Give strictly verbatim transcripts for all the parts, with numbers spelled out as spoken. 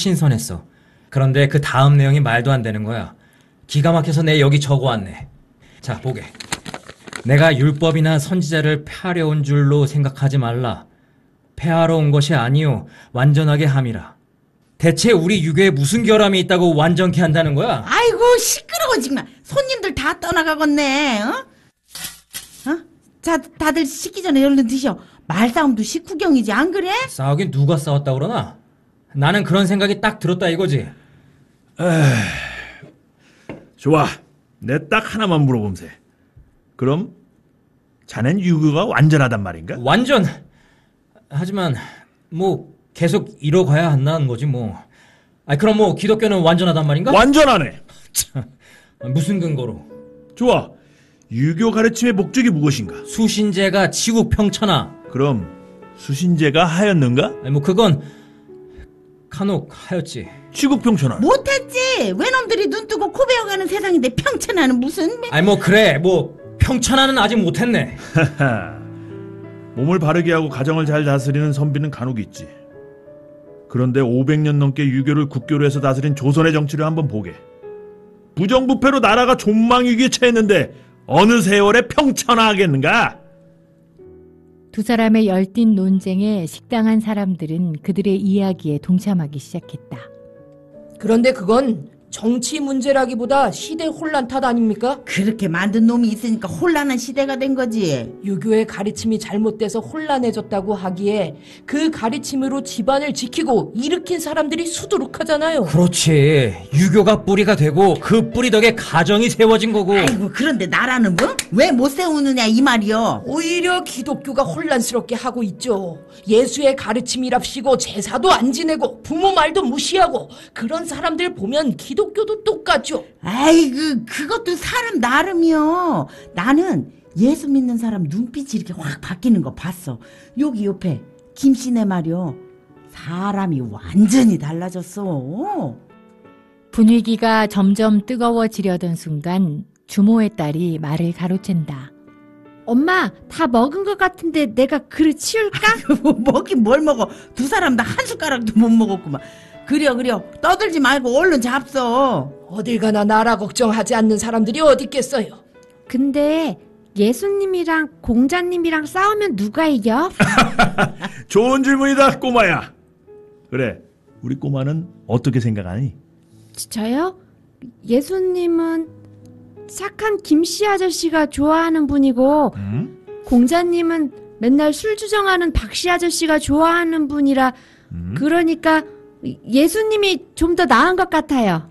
신선했어. 그런데 그 다음 내용이 말도 안 되는 거야. 기가 막혀서 내 여기 적어왔네. 자, 보게. 내가 율법이나 선지자를 폐하려 온 줄로 생각하지 말라. 폐하러 온 것이 아니요 완전하게 함이라. 대체 우리 유교에 무슨 결함이 있다고 완전케 한다는 거야? 아이고 시끄러워 정말. 손님들 다 떠나가겠네. 어? 어? 자, 다들 식기 전에 얼른 드셔. 말싸움도 식후경이지 안 그래? 싸우긴 누가 싸웠다 그러나? 나는 그런 생각이 딱 들었다 이거지. 에이, 좋아. 내 딱 하나만 물어봄세. 그럼 자넨 유교가 완전하단 말인가? 완전. 하지만 뭐 계속 이뤄가야 한다는 거지 뭐. 아니 그럼 뭐 기독교는 완전하단 말인가? 완전하네. 참, 무슨 근거로? 좋아. 유교 가르침의 목적이 무엇인가? 수신제가 지국 평천하. 그럼 수신제가 하였는가? 아니 뭐 그건 간혹 하였지. 지국 평천하. 못했지. 외놈들이 눈 뜨고 코 베어가는 세상인데 평천하는 무슨. 아니 뭐 그래 뭐 평천하는 아직 못했네. 몸을 바르게 하고 가정을 잘 다스리는 선비는 간혹 있지. 그런데 오백 년 넘게 유교를 국교로 해서 다스린 조선의 정치를 한번 보게. 부정부패로 나라가 존망위기에 처했는데 어느 세월에 평천하겠는가? 두 사람의 열띤 논쟁에 식당한 사람들은 그들의 이야기에 동참하기 시작했다. 그런데 그건 정치 문제라기보다 시대 혼란 탓 아닙니까? 그렇게 만든 놈이 있으니까 혼란한 시대가 된 거지. 유교의 가르침이 잘못돼서 혼란해졌다고 하기에 그 가르침으로 집안을 지키고 일으킨 사람들이 수두룩하잖아요. 그렇지. 유교가 뿌리가 되고 그 뿌리 덕에 가정이 세워진 거고. 아이고 그런데 나라는 뭐? 왜 못 세우느냐 이 말이요. 오히려 기독교가 혼란스럽게 하고 있죠. 예수의 가르침이랍시고 제사도 안 지내고 부모 말도 무시하고 그런 사람들 보면 기독교도 똑같죠. 아이고 그것도 사람 나름이요. 나는 예수 믿는 사람 눈빛이 이렇게 확 바뀌는 거 봤어. 여기 옆에 김씨네 말이요. 사람이 완전히 달라졌어. 분위기가 점점 뜨거워지려던 순간 주모의 딸이 말을 가로챈다. 엄마, 다 먹은 것 같은데 내가 그릇 치울까? 먹긴 뭘 먹어. 두 사람 다 한 숟가락도 못 먹었구만. 그려 그려 떠들지 말고 얼른 잡숴. 어딜 가나 나라 걱정하지 않는 사람들이 어디 있겠어요. 근데 예수님이랑 공자님이랑 싸우면 누가 이겨? 좋은 질문이다 꼬마야. 그래, 우리 꼬마는 어떻게 생각하니? 저요? 예수님은 착한 김씨 아저씨가 좋아하는 분이고 음? 공자님은 맨날 술 주정하는 박씨 아저씨가 좋아하는 분이라 음? 그러니까 예수님이 좀 더 나은 것 같아요.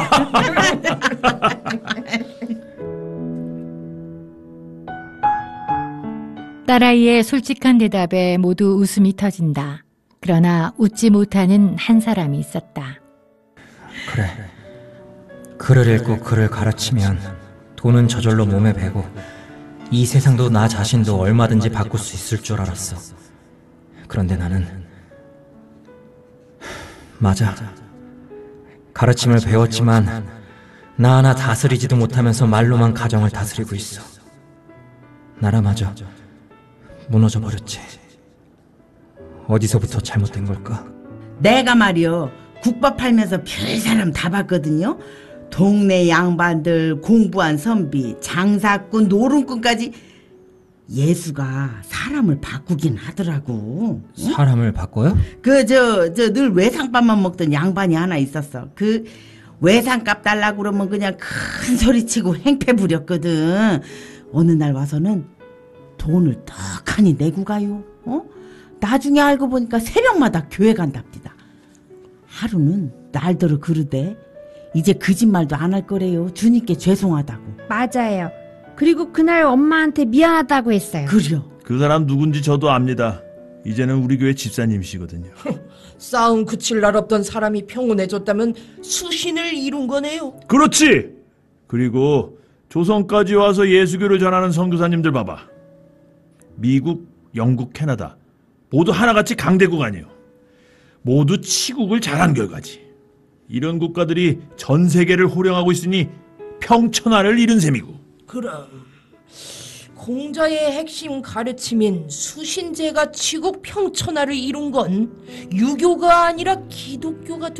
딸아이의 솔직한 대답에 모두 웃음이 터진다. 그러나 웃지 못하는 한 사람이 있었다. 그래. 글을 읽고 글을 가르치면 돈은 저절로 몸에 배고 이 세상도 나 자신도 얼마든지 바꿀 수 있을 줄 알았어. 그런데 나는 맞아. 가르침을 배웠지만 나 하나 다스리지도 못하면서 말로만 가정을 다스리고 있어. 나라마저 무너져 버렸지. 어디서부터 잘못된 걸까? 내가 말이요 국밥 팔면서 별 사람 다 봤거든요. 동네 양반들, 공부한 선비, 장사꾼, 노름꾼까지 예수가 사람을 바꾸긴 하더라고. 사람을 바꿔요? 그 저 저 늘 외상밥만 먹던 양반이 하나 있었어. 그 외상값 달라고 그러면 그냥 큰 소리치고 행패 부렸거든. 어느 날 와서는 돈을 떡하니 내고 가요. 어? 나중에 알고 보니까 새벽마다 교회 간답니다. 하루는 날더러 그러대. 이제 거짓말도 안 할 거래요. 주님께 죄송하다고. 맞아요. 그리고 그날 엄마한테 미안하다고 했어요. 그려. 그 사람 누군지 저도 압니다. 이제는 우리 교회 집사님이시거든요. 싸움 그칠 날 없던 사람이 평온해졌다면 수신을 이룬 거네요. 그렇지. 그리고 조선까지 와서 예수교를 전하는 선교사님들 봐봐. 미국, 영국, 캐나다 모두 하나같이 강대국 아니에요. 모두 치국을 잘한 결과지. 이런 국가들이 전 세계를 호령하고 있으니 평천하를 이룬 셈이고. 그럼 공자의 핵심 가르침인 수신제가 치국 평천하를 이룬 건 유교가 아니라 기독교가